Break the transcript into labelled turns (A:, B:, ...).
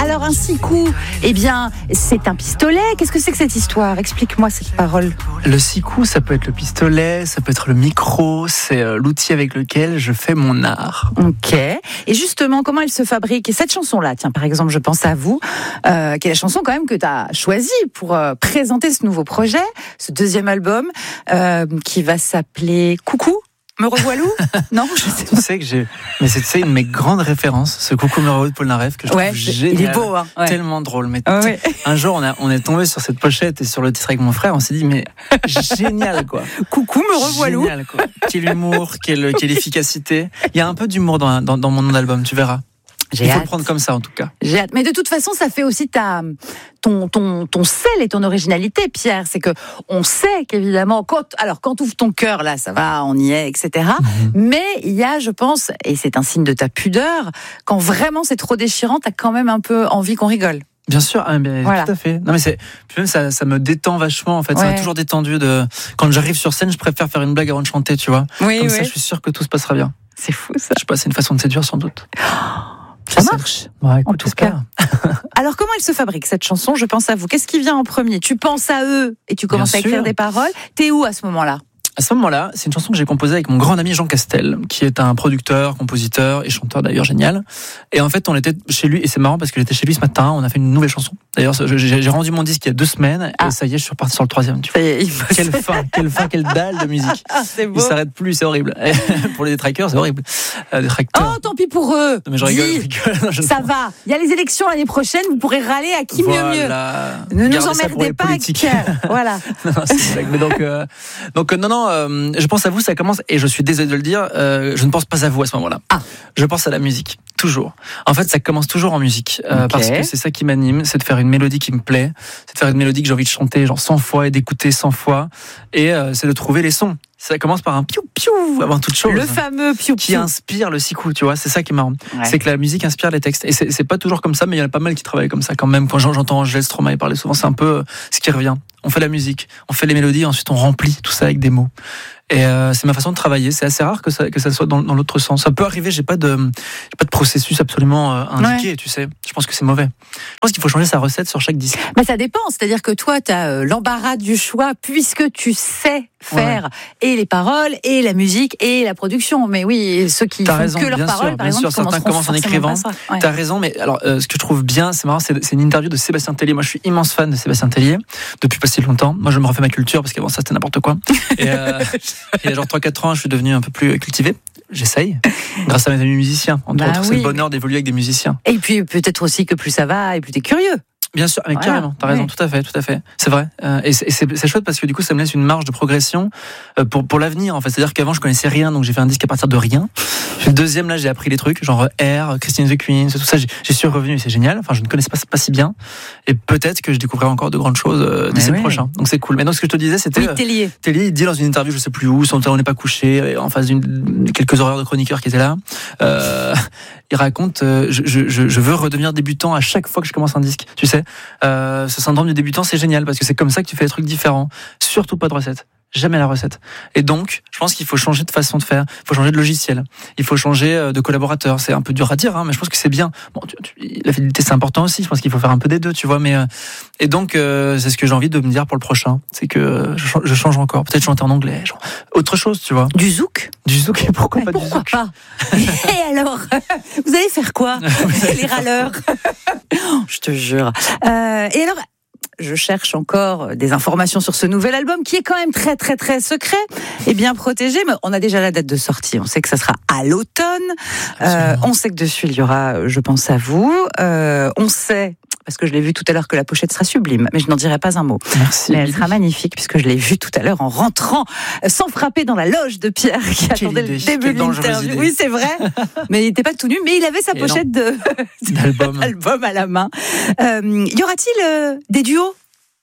A: Alors un sikou, eh bien, c'est un pistolet. Qu'est-ce que c'est que cette histoire ? Explique-moi cette parole.
B: Le sikou, ça peut être le pistolet, ça peut être le micro, c'est l'outil avec lequel je fais mon art.
A: Ok. Et justement, comment elle se fabrique ? Et cette chanson-là, tiens, par exemple, je pense à vous, qui est la chanson quand même que tu as choisie pour présenter ce nouveau projet, ce deuxième album, qui va s'appeler Coucou. Me revoilou ? Non, je sais pas.
B: Tu sais que mais c'est une de mes grandes références, ce Coucou me revoilou de Paul Naref, que je trouve génial.
A: Il est beau, hein. Ouais.
B: Tellement drôle. Mais
A: Ouais.
B: un jour, on est tombé sur cette pochette et sur le titre avec mon frère, on s'est dit, mais génial, quoi.
A: Coucou, me revoilou.
B: Génial, quoi. Quel humour, quelle efficacité. Il y a un peu d'humour dans mon nom d'album, tu verras. Il faut le prendre comme ça, en tout cas.
A: J'ai hâte. Mais de toute façon, ça fait aussi ton sel et ton originalité, Pierre. C'est que on sait qu'évidemment, quand ouvre ton cœur, là, ça va, on y est, etc. Mais il y a, je pense, et c'est un signe de ta pudeur, quand vraiment c'est trop déchirant, t'as quand même un peu envie qu'on rigole.
B: Bien sûr, voilà. Tout à fait. Non mais même ça me détend vachement en fait. Ouais. Ça m'a toujours détendu quand j'arrive sur scène, je préfère faire une blague avant de chanter, tu vois.
A: Oui,
B: comme ça, je suis sûr que tout se passera bien.
A: C'est fou ça.
B: Je sais pas, c'est une façon de séduire sans doute.
A: Ça marche.
B: Ouais, écoute,
A: en tout cas. Alors, comment elle se fabrique cette chanson ? Je pense à vous. Qu'est-ce qui vient en premier ? Tu penses à eux et tu commences à écrire des paroles. T'es où à ce moment-là ?
B: À ce moment-là, c'est une chanson que j'ai composée avec mon grand ami Jean Castel, qui est un producteur, compositeur et chanteur d'ailleurs génial. Et en fait, on était chez lui, et c'est marrant parce que j'étais chez lui ce matin, on a fait une nouvelle chanson. D'ailleurs, j'ai rendu mon disque il y a 2 semaines, et ça y est, je suis reparti sur le 3e. Tu vois. Quelle dalle de musique.
A: C'est beau.
B: Il s'arrête plus, c'est horrible. Pour les détraqueurs, c'est horrible.
A: Oh, tant pis pour eux.
B: Non, mais je rigole.
A: Ça va. Il y a les élections l'année prochaine, vous pourrez râler à qui mieux. Ne nous emmerdez pas avec voilà.
B: Non, c'est blague. Mais donc non. Je pense à vous, ça commence, et je suis désolé de le dire, je ne pense pas à vous à ce moment-là. Je pense à la musique, toujours. En fait, ça commence toujours en musique, parce que c'est ça qui m'anime, c'est de faire une mélodie qui me plaît, c'est de faire une mélodie que j'ai envie de chanter genre 100 fois et d'écouter 100 fois, et c'est de trouver les sons. Ça commence par un piou-piou avant toute chose.
A: Le fameux piou-piou.
B: Qui inspire le sikou, tu vois, c'est ça qui est marrant. Ouais. C'est que la musique inspire les textes. Et c'est pas toujours comme ça, mais il y en a pas mal qui travaillent comme ça quand même. Quand j'entends Angèle Stromae parler souvent, c'est un peu ce qui revient. On fait la musique, on fait les mélodies, ensuite on remplit tout ça avec des mots. Et c'est ma façon de travailler. C'est assez rare que ça soit dans l'autre sens. Ça peut arriver, j'ai pas de processus absolument indiqué, tu sais. Je pense que c'est mauvais. Je pense qu'il faut changer sa recette sur chaque disque.
A: Mais ça dépend. C'est-à-dire que toi, tu as l'embarras du choix, puisque tu sais faire et les paroles, et la musique, et la production. Mais oui, ceux qui font que leurs paroles, par exemple,
B: certains commencent en écrivant. Ouais. T'as raison, mais alors, ce que je trouve bien, c'est marrant, c'est une interview de Sébastien Tellier. Moi, je suis immense fan de Sébastien Tellier, depuis pas si longtemps. Moi, je me refais ma culture, parce qu'avant ça, c'était n'importe quoi. Et il y a genre 3-4 ans, je suis devenu un peu plus cultivé. J'essaye, grâce à mes amis musiciens. Entre autres, c'est le bonheur d'évoluer avec des musiciens.
A: Et puis, peut-être aussi que plus ça va, et plus t'es curieux.
B: Bien sûr, mais carrément, t'as raison, tout à fait, c'est vrai. Et c'est chouette parce que du coup, ça me laisse une marge de progression pour l'avenir, en fait. C'est-à-dire qu'avant, je connaissais rien, donc j'ai fait un disque à partir de rien. Le deuxième, là, j'ai appris les trucs, genre R, Christine the Queen, tout ça, j'y suis revenu, et c'est génial. Enfin, je ne connaissais pas si bien. Et peut-être que je découvrirai encore de grandes choses d'ici le prochain. Donc c'est cool. Mais donc, ce que je te disais, c'était...
A: Tellier,
B: il dit dans une interview, je sais plus où, on n'est pas couché, en face quelques horreurs de chroniqueurs qui étaient là. Il raconte, je veux redevenir débutant à chaque fois que je commence un disque. Tu sais, ce syndrome du débutant, c'est génial parce que c'est comme ça que tu fais des trucs différents. Surtout pas de recette. Jamais la recette. Et donc, je pense qu'il faut changer de façon de faire. Il faut changer de logiciel. Il faut changer de collaborateur. C'est un peu dur à dire, mais je pense que c'est bien. Bon, la fidélité, c'est important aussi. Je pense qu'il faut faire un peu des deux, tu vois. Mais et donc, c'est ce que j'ai envie de me dire pour le prochain. C'est que je change encore. Peut-être chanter en anglais. Genre, autre chose, tu vois.
A: Du zouk.
B: Et pourquoi pas du zouk?
A: Et alors, vous allez faire quoi? Les râleurs. Je te jure. Et alors, je cherche encore des informations sur ce nouvel album qui est quand même très très très secret et bien protégé, mais on a déjà la date de sortie, on sait que ça sera à l'automne, on sait que dessus il y aura Je pense à vous, on sait, parce que je l'ai vu tout à l'heure, que la pochette sera sublime, mais je n'en dirai pas un mot.
B: Merci.
A: Mais elle sera magnifique, puisque je l'ai vue tout à l'heure en rentrant, sans frapper dans la loge de Pierre, qui attendait le début de l'interview. Oui, c'est vrai. Mais il n'était pas tout nu, mais il avait sa pochette d'album à la main. Y aura-t-il des duos ?